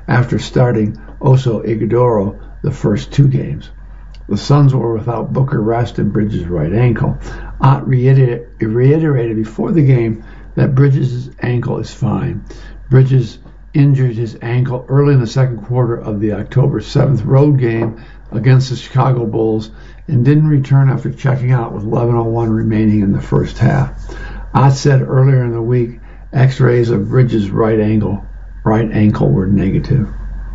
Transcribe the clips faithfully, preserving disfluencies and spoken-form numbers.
after starting Oso Ighodaro the first two games. The Suns were without Booker rest and Bridges' right ankle. Ott reiterated, reiterated before the game that Bridges' ankle is fine. Bridges injured his ankle early in the second quarter of the October seventh road game against the Chicago Bulls and didn't return after checking out with eleven oh one remaining in the first half. Ott said earlier in the week X-rays of Bridges' right ankle, right ankle were negative.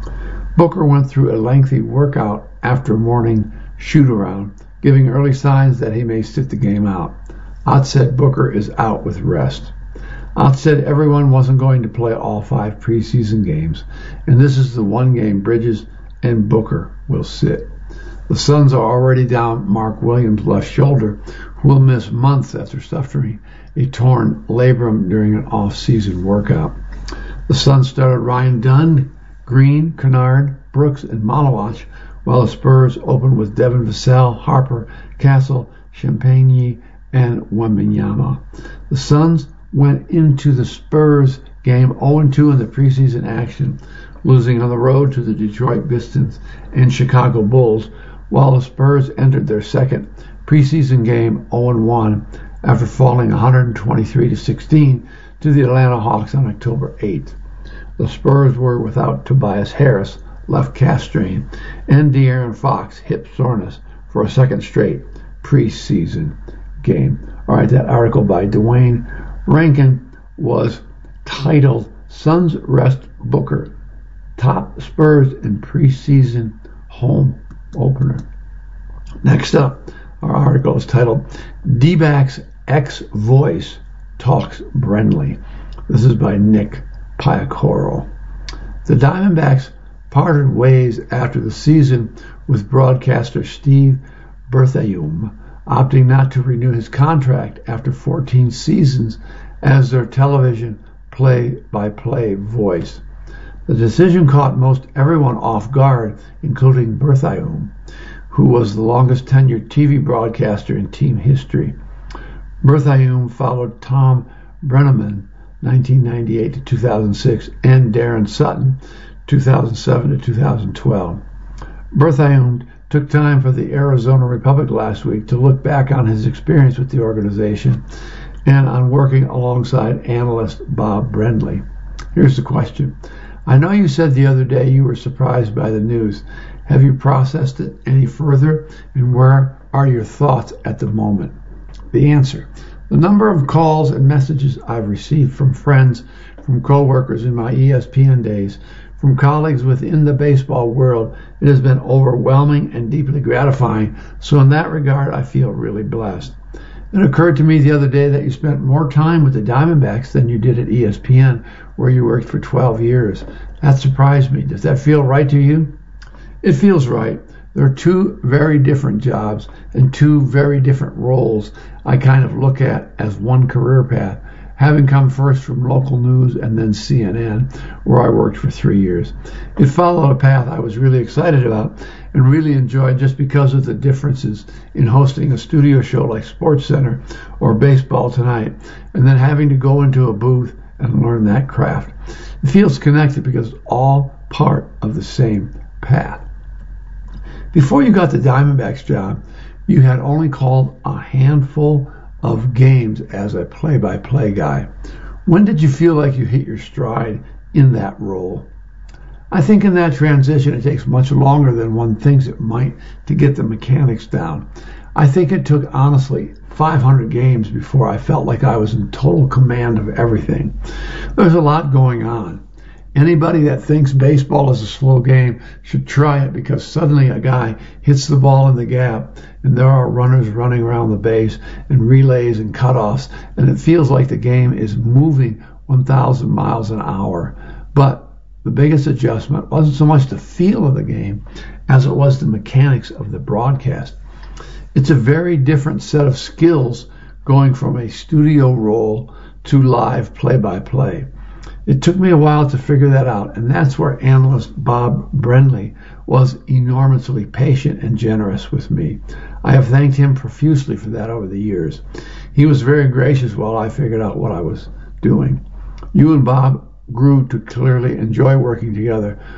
Booker went through a lengthy workout after morning shoot-around, giving early signs that he may sit the game out. Ott said Booker is out with rest. Ott said everyone wasn't going to play all five preseason games, and this is the one game Bridges and Booker will sit. The Suns are already down Mark Williams' left shoulder, who will miss months after suffering a torn labrum during an off-season workout. The Suns started Ryan Dunn, Green, Kennard, Brooks, and Malawach, while the Spurs opened with Devin Vassell, Harper, Castle, Champagny, and Wembanyama. The Suns went into the Spurs game oh and two in the preseason action, losing on the road to the Detroit Pistons and Chicago Bulls, while the Spurs entered their second preseason game oh and one after falling one twenty-three to sixteen to the Atlanta Hawks on October eighth. The Spurs were without Tobias Harris, left calf strain, and De'Aaron Fox, hip soreness, for a second straight preseason game. All right, that article by Dwayne Rankin was titled Suns Rest Booker, Top Spurs in Preseason Home Opener. Next up, our article is titled D-backs Ex-Voice Talks Brenly. This is by Nick Piacoro. The Diamondbacks parted ways after the season with broadcaster Steve Berthiaume, opting not to renew his contract after fourteen seasons as their television play-by-play voice. The decision caught most everyone off guard, including Berthiaume, who was the longest tenured T V broadcaster in team history. Berthiaume followed Tom Brennaman, nineteen ninety-eight to two thousand six, and Darren Sutton, two thousand seven to two thousand twelve. Berthiaume took time for the Arizona Republic last week to look back on his experience with the organization and on working alongside analyst Bob Brenly. Here's the question. I know you said the other day you were surprised by the news. Have you processed it any further, and where are your thoughts at the moment? The answer. The number of calls and messages I've received from friends, from co-workers in my E S P N days, from colleagues within the baseball world, it has been overwhelming and deeply gratifying. So in that regard, I feel really blessed. It occurred to me the other day that you spent more time with the Diamondbacks than you did at E S P N, where you worked for twelve years. That surprised me. Does that feel right to you? It feels right. There are two very different jobs and two very different roles I kind of look at as one career path, having come first from local news and then C N N, where I worked for three years. It followed a path I was really excited about and really enjoyed just because of the differences in hosting a studio show like SportsCenter or Baseball Tonight, and then having to go into a booth and learn that craft. It feels connected because it's all part of the same path. Before you got the Diamondbacks job, you had only called a handful of games as a play-by-play guy. When did you feel like you hit your stride in that role? I think in that transition it takes much longer than one thinks it might to get the mechanics down. I think it took, honestly, five hundred games before I felt like I was in total command of everything. There's a lot going on. Anybody that thinks baseball is a slow game should try it, because suddenly a guy hits the ball in the gap and there are runners running around the base and relays and cutoffs, and it feels like the game is moving one thousand miles an hour. But the biggest adjustment wasn't so much the feel of the game as it was the mechanics of the broadcast. It's a very different set of skills going from a studio role to live play-by-play. It took me a while to figure that out, and that's where analyst Bob Brenly was enormously patient and generous with me. I have thanked him profusely for that over the years. He was very gracious while I figured out what I was doing. You and Bob grew to clearly enjoy working together,